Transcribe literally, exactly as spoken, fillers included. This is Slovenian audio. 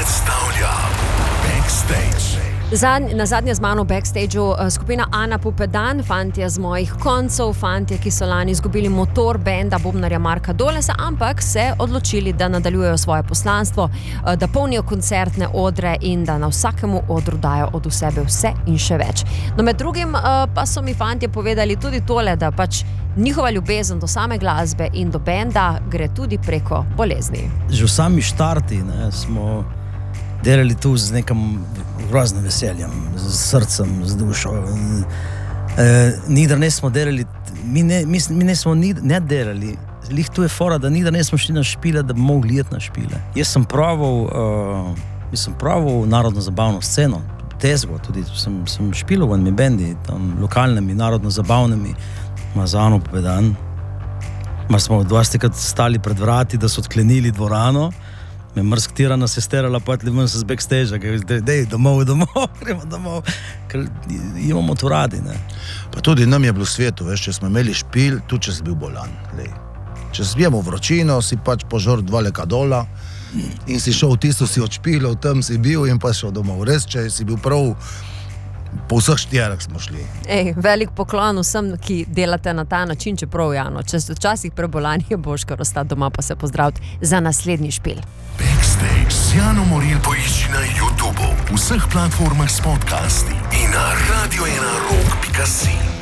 predstavlja Backstage. Zadnj, na zadnje z mano v backstageu skupina Ana Pupedan, fantje z mojih koncev, fantje, ki so lani izgubili motor benda bobnarja Marka Dolesa, ampak se odločili, da nadaljujejo svoje poslanstvo, da polnijo koncertne odre in da na vsakemu odru dajo od sebe vse in še več. No, med drugim pa so mi fantje povedali tudi tole, da pač njihova ljubezen do same glasbe in do benda gre tudi preko bolezni. Že v sami štarti ne, smo delali tu z nekim groznim veseljem, z srcem, z dušo. E, nikdar ne smo delali, mi ne, mi, mi ne smo ni, ne delali, lih tu je fora, da nikdar ne smo šli na špile, da bi mogli jeti na špile. Jaz sem praval, uh, jaz sem praval narodno zabavno sceno, tezgo, tudi sem, sem špilal v enimi bendi, tam lokalnimi, narodno zabavnimi, ma za Ano Pupedan. Ma smo dvajsetkrat stali pred vrati, da so odklenili dvorano, me mrskatira nas je sterala, potli ven se z backstagea, dej, dej, domov, domov, gremo domov, ker imamo to radi, ne. Pa tudi nam je bilo v svetu, veš, če smo imeli špil, tudi če si bil bolan, lej. Če si imel vročino, si pač požor dva lekadola in si šel v tisto, si odšpilal, tam si bil in pa šel domov. Res, če si bil prav, po vseh štirih smo šli. Ej, velik poklon vsem, ki delate na ta način, čeprav Jano, če ste včasih prebolani, je boš kar ostati doma, pa se pozdraviti za naslednji špil. Backstage s Jano Moril poišči na YouTubeu, vseh platformah s podcasti in na radio ena rock pika si.